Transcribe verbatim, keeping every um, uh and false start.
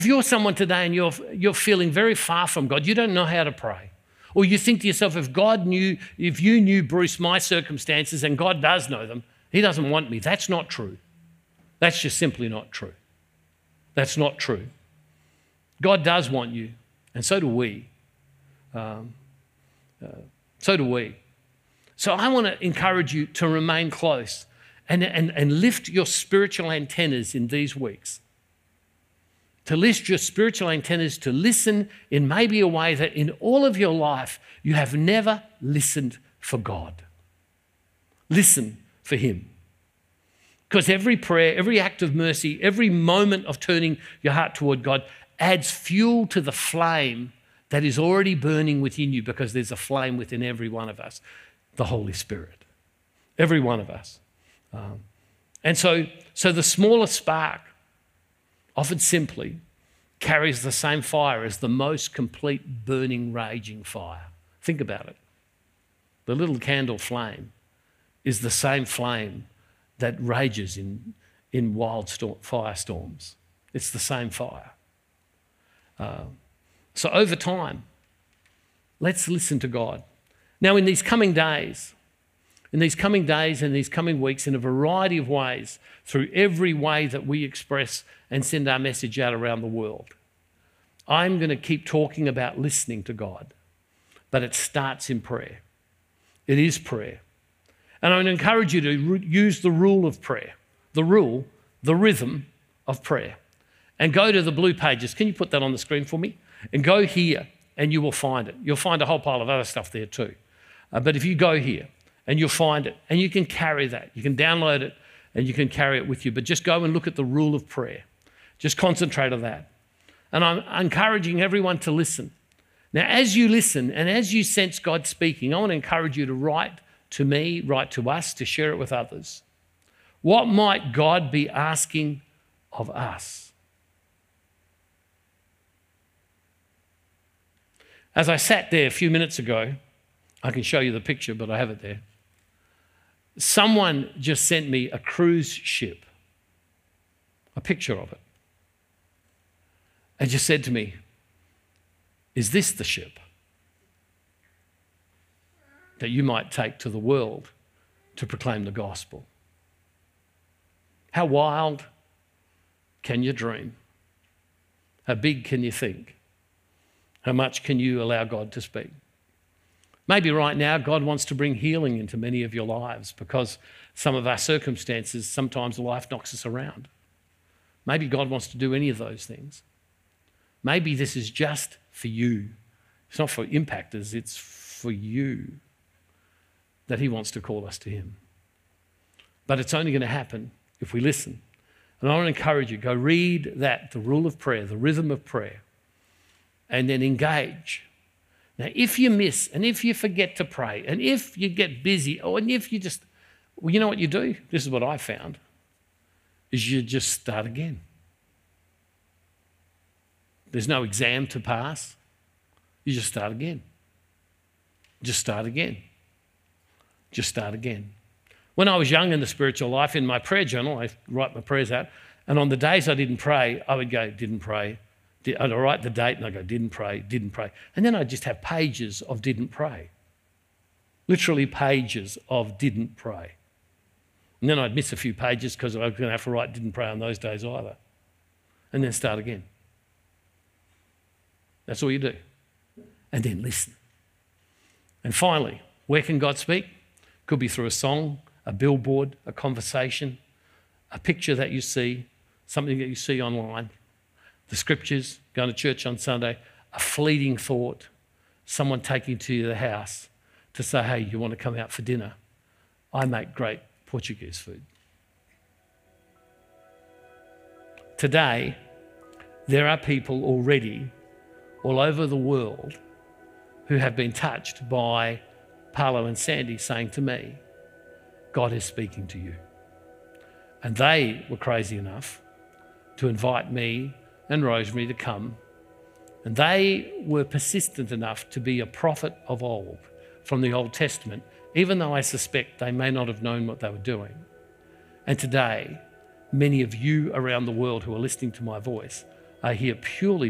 If you're someone today and you're, you're feeling very far from God, you don't know how to pray, or you think to yourself, if God knew, if you knew, Bruce, my circumstances, and God does know them, he doesn't want me. That's not true. That's just simply not true. That's not true. God does want you, and so do we. Um, uh, so do we. So I want to encourage you to remain close and, and, and lift your spiritual antennas in these weeks. To lift your spiritual antennas, to listen in maybe a way that in all of your life you have never listened for God. Listen for him. Because every prayer, every act of mercy, every moment of turning your heart toward God adds fuel to the flame that is already burning within you, because there's a flame within every one of us, the Holy Spirit. Every one of us. Um, and so, so the smallest spark, offered simply, carries the same fire as the most complete burning, raging fire. Think about it. The little candle flame is the same flame that rages in, in wild storm, firestorms. It's the same fire. Uh, so over time, let's listen to God. Now, in these coming days, in these coming days and these coming weeks, in a variety of ways, through every way that we express and send our message out around the world, I'm going to keep talking about listening to God, but it starts in prayer. It is prayer. And I'm going to encourage you to re- use the rule of prayer, the rule, the rhythm of prayer. And go to the blue pages. Can you put that on the screen for me? And go here and you will find it. You'll find a whole pile of other stuff there too. Uh, but if you go here and you'll find it, and you can carry that. You can download it and you can carry it with you. But just go and look at the rule of prayer. Just concentrate on that. And I'm encouraging everyone to listen. Now, as you listen and as you sense God speaking, I want to encourage you to write to me, write to us, to share it with others. What might God be asking of us? As I sat there a few minutes ago, I can show you the picture, but I have it there. Someone just sent me a cruise ship, a picture of it, and just said to me, is this the ship that you might take to the world to proclaim the gospel? How wild can you dream? How big can you think? How much can you allow God to speak? Maybe right now God wants to bring healing into many of your lives, because some of our circumstances, sometimes life knocks us around. Maybe God wants to do any of those things. Maybe this is just for you. It's not for impactors, it's for you, that he wants to call us to him. But it's only going to happen if we listen. And I want to encourage you, go read that, the rule of prayer, the rhythm of prayer, and then engage. Now, if you miss, and if you forget to pray, and if you get busy, or and if you just, well, you know what you do? This is what I found, is you just start again. There's no exam to pass. You just start again. Just start again. Just start again. When I was young in the spiritual life, in my prayer journal, I write my prayers out, and on the days I didn't pray, I would go, didn't pray. I'd write the date and I'd go, didn't pray, didn't pray. And then I'd just have pages of didn't pray. Literally pages of didn't pray. And then I'd miss a few pages because I was going to have to write didn't pray on those days either. And then start again. That's all you do. And then listen. And finally, where can God speak? Could be through a song, a billboard, a conversation, a picture that you see, something that you see online, the scriptures, going to church on Sunday, a fleeting thought, someone taking to you to the house to say, hey, you want to come out for dinner? I make great Portuguese food. Today, there are people already all over the world who have been touched by Paolo and Sandy saying to me, God is speaking to you. And they were crazy enough to invite me and Rosemary to come. And they were persistent enough to be a prophet of old from the Old Testament, even though I suspect they may not have known what they were doing. And today, many of you around the world who are listening to my voice are here purely